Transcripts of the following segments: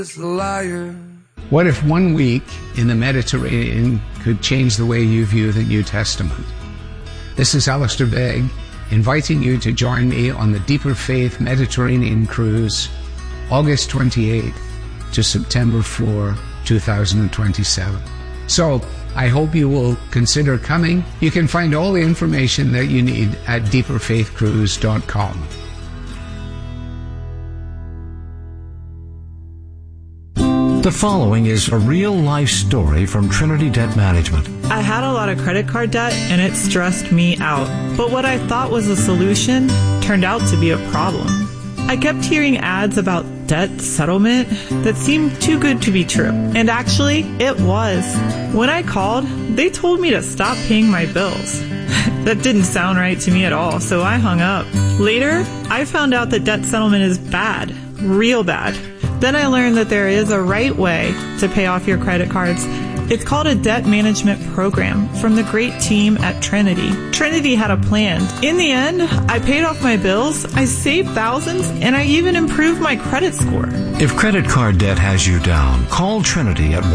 Liar. What if 1 week in the Mediterranean could change the way you view the New Testament? This is Alistair Begg, inviting you to join me on the Deeper Faith Mediterranean Cruise, August 28 to September 4, 2027. So, I hope you will consider coming. You can find all the information that you need at deeperfaithcruise.com. The following is a real-life story from Trinity Debt Management. I had a lot of credit card debt, and it stressed me out. But what I thought was a solution turned out to be a problem. I kept hearing ads about debt settlement that seemed too good to be true. And actually, it was. When I called, they told me to stop paying my bills. That didn't sound right to me at all, so I hung up. Later, I found out that debt settlement is bad, real bad. Then I learned that there is a right way to pay off your credit cards. It's called a debt management program from the great team at Trinity. Trinity had a plan. In the end, I paid off my bills, I saved thousands, and I even improved my credit score. If credit card debt has you down, call Trinity at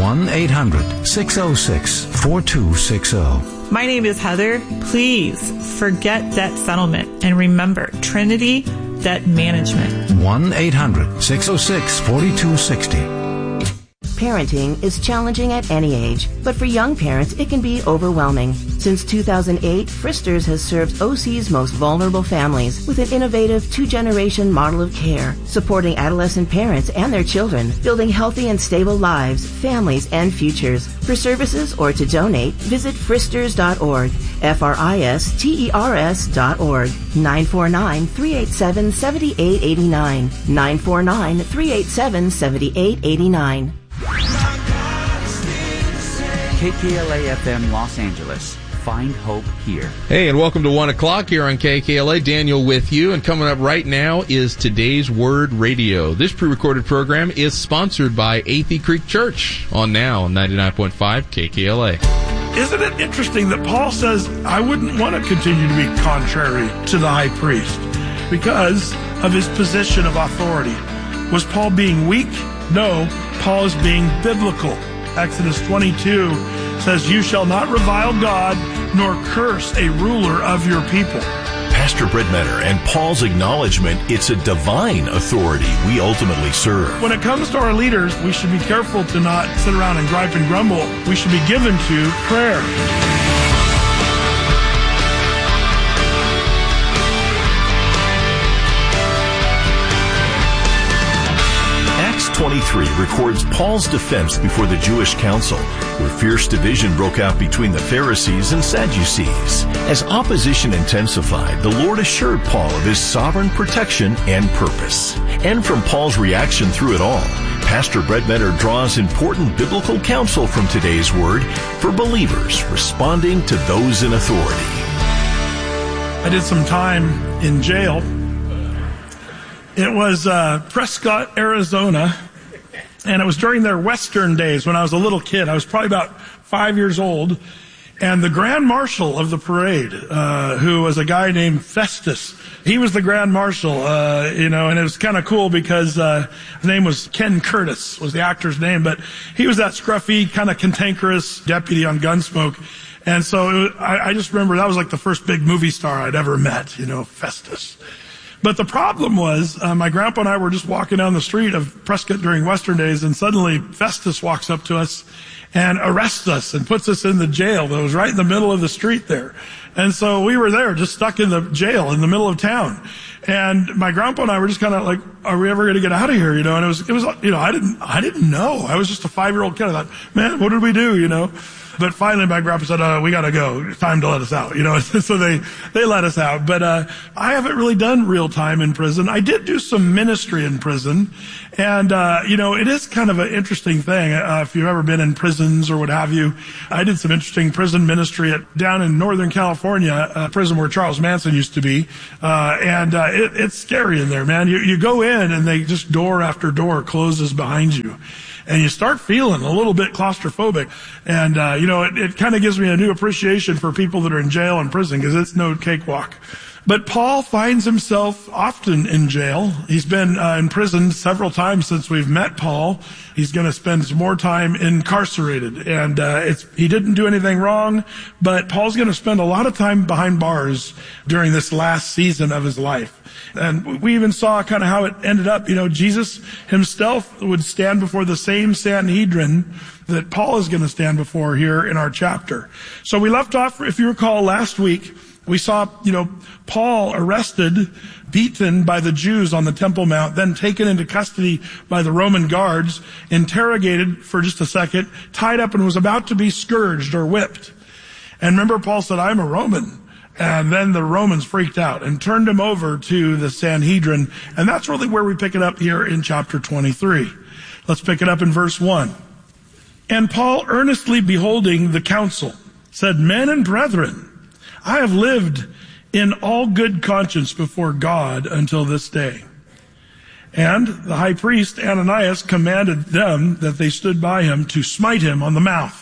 1-800-606-4260. My name is Heather. Please forget debt settlement and remember Trinity Debt Management. 1-800-606-4260. Parenting is challenging at any age, but for young parents, it can be overwhelming. Since 2008, Fristers has served OC's most vulnerable families with an innovative two-generation model of care, supporting adolescent parents and their children, building healthy and stable lives, families, and futures. For services or to donate, visit fristers.org, fristers.org, 949-387-7889, 949-387-7889. KKLA FM Los Angeles. Find hope here. Hey, and welcome to 1 o'clock here on KKLA. Daniel with you, and coming up right now is Today's Word Radio. This pre-recorded program is sponsored by Athey Creek Church on now on 99.5 KKLA. Isn't it interesting that Paul says, I wouldn't want to continue to be contrary to the high priest because of his position of authority. Was Paul being weak? No, Paul is being biblical. Exodus 22 says, you shall not revile God nor curse a ruler of your people. Pastor Bredmetter and Paul's acknowledgement, it's a divine authority we ultimately serve. When it comes to our leaders, we should be careful to not sit around and gripe and grumble. We should be given to prayer. Acts 23 records Paul's defense before the Jewish council, where fierce division broke out between the Pharisees and Sadducees. As opposition intensified, the Lord assured Paul of his sovereign protection and purpose. And from Paul's reaction through it all, Pastor Bredmetter draws important biblical counsel from today's word for believers responding to those in authority. I did some time in jail. It was Prescott, Arizona, and it was during their Western days when I was a little kid. I was probably about 5 years old, and the Grand Marshal of the parade, who was a guy named Festus, he was the Grand Marshal, and it was kind of cool because his name was Ken Curtis, was the actor's name, but he was that scruffy, kind of cantankerous deputy on Gunsmoke. And so I just remember that was like the first big movie star I'd ever met, Festus. But the problem was, my grandpa and I were just walking down the street of Prescott during Western days, and suddenly Festus walks up to us and arrests us and puts us in the jail that was right in the middle of the street there. And so we were there, just stuck in the jail in the middle of town. And my grandpa and I were just kind of like, are we ever going to get out of here? And it was, I didn't know. I was just a 5-year-old kid. I thought, man, what did we do? But finally my grandpa said, we got to go. It's time to let us out, So they let us out. But I haven't really done real time in prison. I did do some ministry in prison. And, it is kind of an interesting thing. If you've ever been in prisons or what have you, I did some interesting prison ministry down in Northern California, a prison where Charles Manson used to be. It's scary in there, man. You go in and they just door after door closes behind you. And you start feeling a little bit claustrophobic. And, it kind of gives me a new appreciation for people that are in jail and prison because it's no cakewalk. But Paul finds himself often in jail. He's been imprisoned several times since we've met Paul. He's going to spend some more time incarcerated. And he didn't do anything wrong, but Paul's going to spend a lot of time behind bars during this last season of his life. And we even saw kind of how it ended up. Jesus himself would stand before the same Sanhedrin that Paul is going to stand before here in our chapter. So we left off, if you recall, last week, we saw, Paul arrested, beaten by the Jews on the Temple Mount, then taken into custody by the Roman guards, interrogated for just a second, tied up and was about to be scourged or whipped. And remember, Paul said, I'm a Roman. And then the Romans freaked out and turned him over to the Sanhedrin. And that's really where we pick it up here in chapter 23. Let's pick it up in verse 1. And Paul, earnestly beholding the council, said, Men and brethren, I have lived in all good conscience before God until this day. And the high priest Ananias commanded them that they stood by him to smite him on the mouth.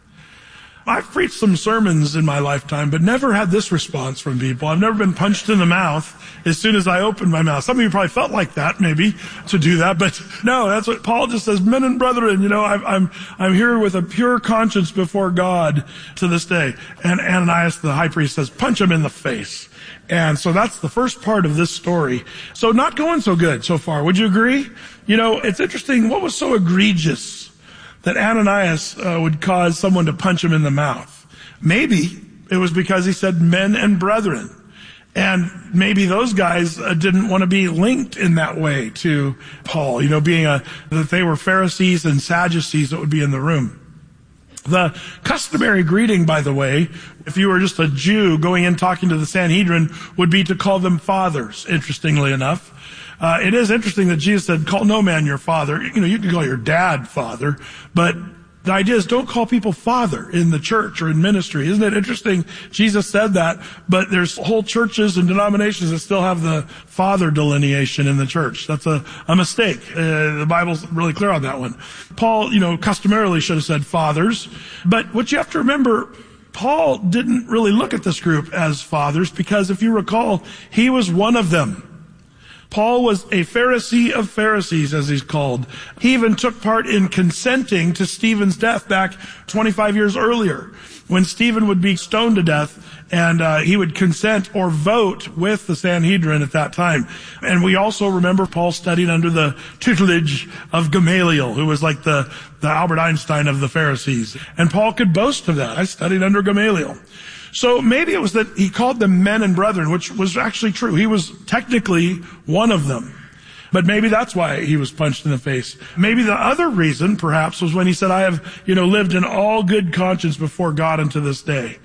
I've preached some sermons in my lifetime, but never had this response from people. I've never been punched in the mouth as soon as I opened my mouth. Some of you probably felt like that, maybe, to do that, but no, that's what Paul just says. Men and brethren, I'm here with a pure conscience before God to this day. And Ananias, the high priest, says, punch him in the face. And so that's the first part of this story. So not going so good so far. Would you agree? It's interesting. What was so egregious that Ananias would cause someone to punch him in the mouth? Maybe it was because he said men and brethren. And maybe those guys didn't want to be linked in that way to Paul, being that they were Pharisees and Sadducees that would be in the room. The customary greeting, by the way, if you were just a Jew going in talking to the Sanhedrin, would be to call them fathers, interestingly enough. It is interesting that Jesus said, call no man your father. You can call your dad father, but the idea is don't call people father in the church or in ministry. Isn't it interesting? Jesus said that, but there's whole churches and denominations that still have the father delineation in the church. That's a mistake. The Bible's really clear on that one. Paul, customarily should have said fathers, but what you have to remember, Paul didn't really look at this group as fathers because if you recall, he was one of them. Paul was a Pharisee of Pharisees, as he's called. He even took part in consenting to Stephen's death back 25 years earlier, when Stephen would be stoned to death, and he would consent or vote with the Sanhedrin at that time. And we also remember Paul studied under the tutelage of Gamaliel, who was like the Albert Einstein of the Pharisees. And Paul could boast of that. I studied under Gamaliel. So maybe it was that he called them men and brethren, which was actually true. He was technically one of them. But maybe that's why he was punched in the face. Maybe the other reason, perhaps, was when he said, I have, lived in all good conscience before God unto this day.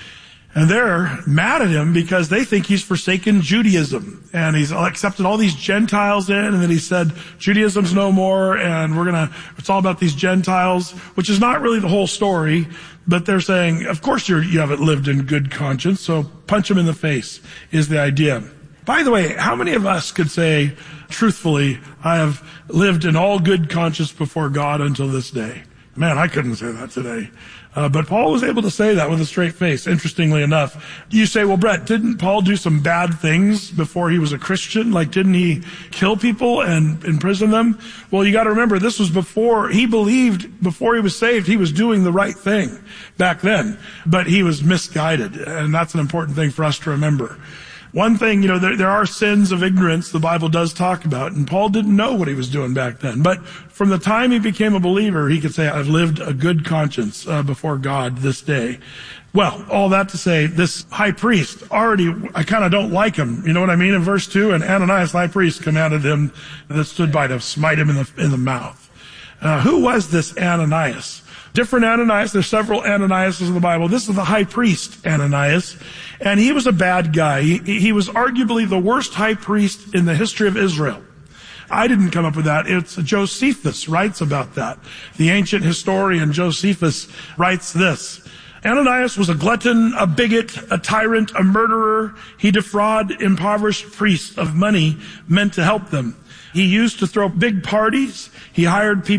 And they're mad at him because they think he's forsaken Judaism. And he's accepted all these Gentiles in, and then he said, Judaism's no more, and it's all about these Gentiles, which is not really the whole story. But they're saying, of course you haven't lived in good conscience, so punch him in the face is the idea. By the way, how many of us could say, truthfully, I have lived in all good conscience before God until this day? Man, I couldn't say that today. But Paul was able to say that with a straight face, interestingly enough. You say, well, Brett, didn't Paul do some bad things before he was a Christian? Like, didn't he kill people and imprison them? Well, you got to remember, this was before he believed, before he was saved, he was doing the right thing back then. But he was misguided, and that's an important thing for us to remember. One thing, there are sins of ignorance the Bible does talk about, and Paul didn't know what he was doing back then. But from the time he became a believer, he could say, I've lived a good conscience before God this day. Well, all that to say, this high priest I kind of don't like him. You know what I mean? In verse 2, and Ananias, the high priest, commanded him that stood by to smite him in the mouth. Who was this Ananias? Different Ananias. There's several Ananiases in the Bible. This is the high priest Ananias. And he was a bad guy. He was arguably the worst high priest in the history of Israel. I didn't come up with that. It's Josephus writes about that. The ancient historian Josephus writes this. Ananias was a glutton, a bigot, a tyrant, a murderer. He defrauded impoverished priests of money meant to help them. He used to throw big parties. He hired people